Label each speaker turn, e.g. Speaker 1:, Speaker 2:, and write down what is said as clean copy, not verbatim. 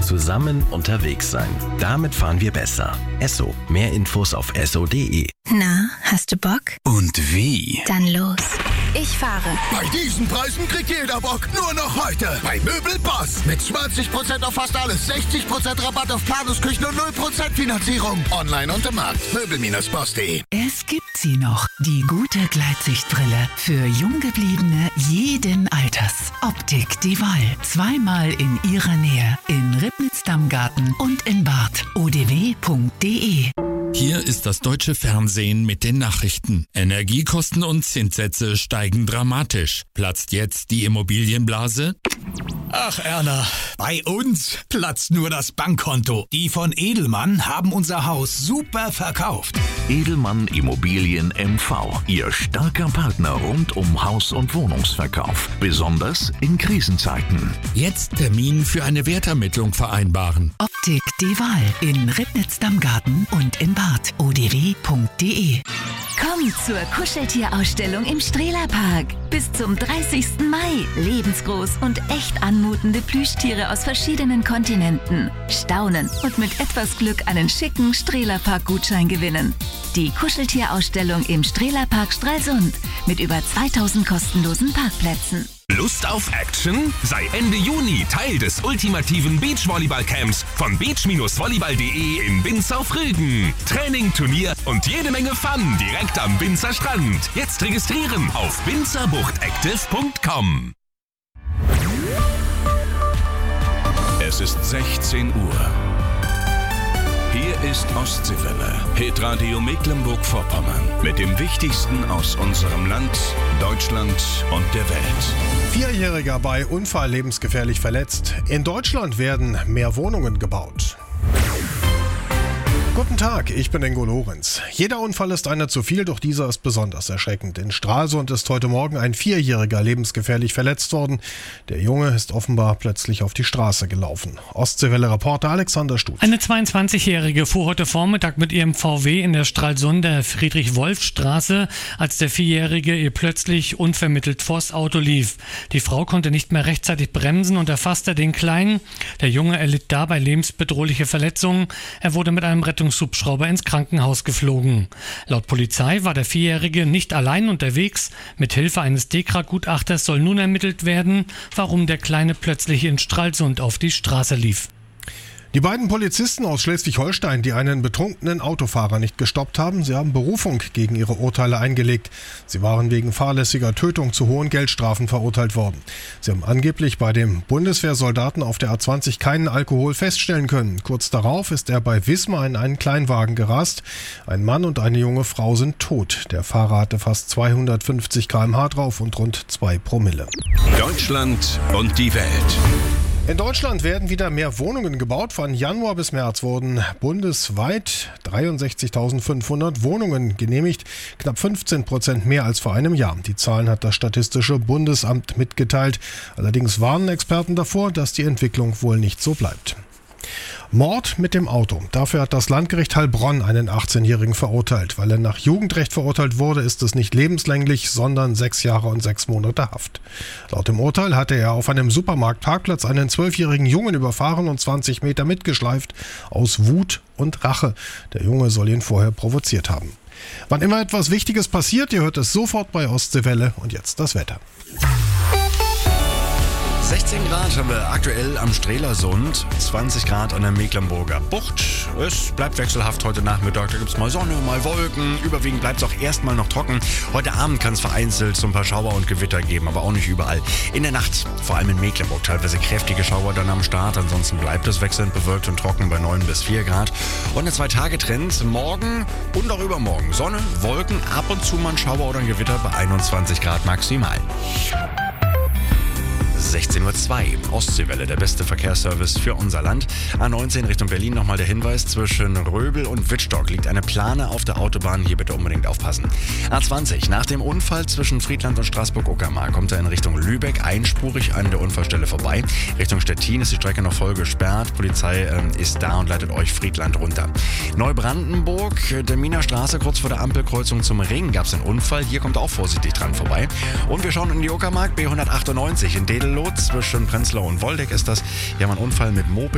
Speaker 1: Zusammen unterwegs sein. Damit fahren wir besser. Esso. Mehr Infos auf esso.de.
Speaker 2: Na, hast du Bock?
Speaker 3: Und wie?
Speaker 2: Dann los. Ich fahre.
Speaker 4: Bei diesen Preisen kriegt jeder Bock. Nur noch heute. Bei Möbelboss. Mit 20% auf fast alles. 60% Rabatt auf Planungsküchen und 0% Finanzierung. Online und im Markt. Möbel-boss.de.
Speaker 5: Es gibt sie noch. Die gute Gleitsichtbrille. Für Junggebliebene jeden Alters. Optik Die Wahl. Zweimal in ihrer Nähe. In Ribnitz-Dammgarten und in Barth. odw.de.
Speaker 3: Hier ist das deutsche Fernsehen mit den Nachrichten. Energiekosten und Zinssätze steigen dramatisch. Platzt jetzt die Immobilienblase?
Speaker 6: Ach Erna, bei uns platzt nur das Bankkonto. Die von Edelmann haben unser Haus super verkauft.
Speaker 7: Edelmann Immobilien MV. Ihr starker Partner rund um Haus- und Wohnungsverkauf. Besonders in Krisenzeiten.
Speaker 3: Jetzt Termin für eine Wertermittlung vereinbaren.
Speaker 5: Optik Die Wahl. In Ribnitz-Dammgarten und in Barth. odw.de.
Speaker 8: Komm zur Kuscheltierausstellung im Strehlerpark. Bis zum 30. Mai. Lebensgroß und echt anmutende Plüschtiere aus verschiedenen Kontinenten. Staunen und mit etwas Glück einen schicken Strehlerpark-Gutschein gewinnen. Die Kuscheltierausstellung im Strehlerpark Stralsund mit über 2000 kostenlosen Parkplätzen.
Speaker 9: Lust auf Action? Sei Ende Juni Teil des ultimativen Beachvolleyball-Camps von beach-volleyball.de in Binz auf Rügen. Training, Turnier und jede Menge Fun direkt am Binzer Strand. Jetzt registrieren auf binzerbuchtactive.com.
Speaker 10: Es ist 16 Uhr. Hier ist Ostseewelle, Hitradio Mecklenburg-Vorpommern. Mit dem Wichtigsten aus unserem Land, Deutschland und der Welt.
Speaker 11: Vierjähriger bei Unfall lebensgefährlich verletzt. In Deutschland werden mehr Wohnungen gebaut. Guten Tag, ich bin Ingo Lorenz. Jeder Unfall ist einer zu viel, doch dieser ist besonders erschreckend. In Stralsund ist heute Morgen ein Vierjähriger lebensgefährlich verletzt worden. Der Junge ist offenbar plötzlich auf die Straße gelaufen. Ostseewelle-Reporter Alexander Stutz.
Speaker 12: Eine 22-Jährige fuhr heute Vormittag mit ihrem VW in der Stralsunder Friedrich-Wolf-Straße, als der Vierjährige ihr plötzlich unvermittelt vors Auto lief. Die Frau konnte nicht mehr rechtzeitig bremsen und erfasste den Kleinen. Der Junge erlitt dabei lebensbedrohliche Verletzungen. Er wurde mit einem Rettungshubschrauber ins Krankenhaus geflogen. Laut Polizei war der Vierjährige nicht allein unterwegs. Mit Hilfe eines DEKRA-Gutachters soll nun ermittelt werden, warum der Kleine plötzlich in Stralsund auf die Straße lief.
Speaker 11: Die beiden Polizisten aus Schleswig-Holstein, die einen betrunkenen Autofahrer nicht gestoppt haben, sie haben Berufung gegen ihre Urteile eingelegt. Sie waren wegen fahrlässiger Tötung zu hohen Geldstrafen verurteilt worden. Sie haben angeblich bei dem Bundeswehrsoldaten auf der A20 keinen Alkohol feststellen können. Kurz darauf ist er bei Wismar in einen Kleinwagen gerast. Ein Mann und eine junge Frau sind tot. Der Fahrer hatte fast 250 km/h drauf und rund 2 Promille.
Speaker 10: Deutschland und die Welt.
Speaker 11: In Deutschland werden wieder mehr Wohnungen gebaut. Von Januar bis März wurden bundesweit 63.500 Wohnungen genehmigt. Knapp 15% mehr als vor einem Jahr. Die Zahlen hat das Statistische Bundesamt mitgeteilt. Allerdings warnen Experten davor, dass die Entwicklung wohl nicht so bleibt. Mord mit dem Auto. Dafür hat das Landgericht Heilbronn einen 18-Jährigen verurteilt. Weil er nach Jugendrecht verurteilt wurde, ist es nicht lebenslänglich, sondern 6 Jahre und 6 Monate Haft. Laut dem Urteil hatte er auf einem Supermarktparkplatz einen 12-jährigen Jungen überfahren und 20 Meter mitgeschleift, aus Wut und Rache. Der Junge soll ihn vorher provoziert haben. Wann immer etwas Wichtiges passiert, ihr hört es sofort bei Ostseewelle. Und jetzt das Wetter.
Speaker 13: 16 Grad haben wir aktuell am Strelasund, 20 Grad an der Mecklenburger Bucht. Es bleibt wechselhaft heute Nachmittag, da gibt es mal Sonne, mal Wolken. Überwiegend bleibt es auch erstmal noch trocken. Heute Abend kann es vereinzelt so ein paar Schauer und Gewitter geben, aber auch nicht überall. In der Nacht, vor allem in Mecklenburg, teilweise kräftige Schauer dann am Start. Ansonsten bleibt es wechselnd bewölkt und trocken bei 9 bis 4 Grad. Und eine 2-Tage-Trend, morgen und auch übermorgen. Sonne, Wolken, ab und zu mal ein Schauer oder ein Gewitter bei 21 Grad maximal. 16:02 Uhr, Ostseewelle, der beste Verkehrsservice für unser Land. A19 Richtung Berlin nochmal der Hinweis, zwischen Röbel und Wittstock liegt eine Plane auf der Autobahn, hier bitte unbedingt aufpassen. A20, nach dem Unfall zwischen Friedland und Straßburg-Uckermark kommt er in Richtung Lübeck einspurig an der Unfallstelle vorbei. Richtung Stettin ist die Strecke noch voll gesperrt, Polizei ist da und leitet euch Friedland runter. Neubrandenburg, der Miner Straße, kurz vor der Ampelkreuzung zum Ring gab es einen Unfall, hier kommt auch vorsichtig dran vorbei. Und wir schauen in die Uckermark, B198 in Dedelow, zwischen Prenzlau und Woldeck ist das. Hier haben wir einen Unfall mit Moped.